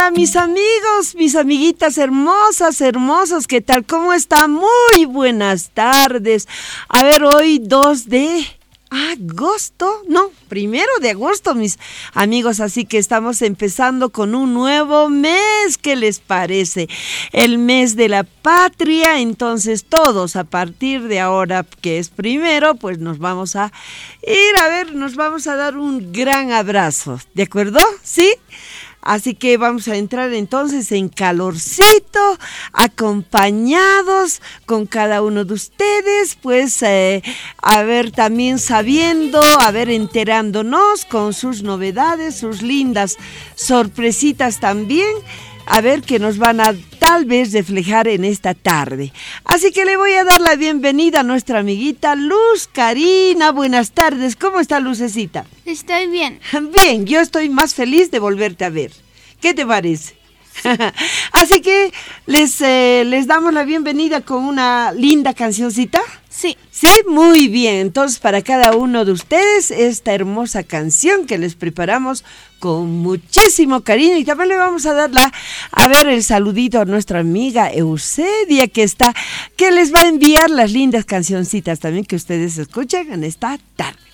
hola mis amigos, mis amiguitas hermosas, hermosos, ¿qué tal? ¿Cómo están? Muy buenas tardes. A ver, hoy 2 de agosto, no, 1 de agosto, mis amigos, así que estamos empezando con un nuevo mes, ¿qué les parece? El mes de la patria, entonces todos a partir de ahora, que es 1, pues nos vamos a ir, a ver, nos vamos a dar un gran abrazo, ¿de acuerdo? ¿Sí? Así que vamos a entrar entonces en calorcito, acompañados con cada uno de ustedes, pues a ver, también sabiendo, a ver, enterándonos con sus novedades, sus lindas sorpresitas también, a ver que nos van a tal vez reflejar en esta tarde. Así que le voy a dar la bienvenida a nuestra amiguita Luz Karina. Buenas tardes, ¿cómo está Lucecita? Estoy bien. Bien, yo estoy más feliz de volverte a ver. ¿Qué te parece? Sí. Así que les damos la bienvenida con una linda cancioncita. Sí. Sí, muy bien. Entonces, para cada uno de ustedes, esta hermosa canción que les preparamos con muchísimo cariño. Y también le vamos a dar el saludito a nuestra amiga Eusebia, que les va a enviar las lindas cancioncitas también que ustedes escuchan en esta tarde.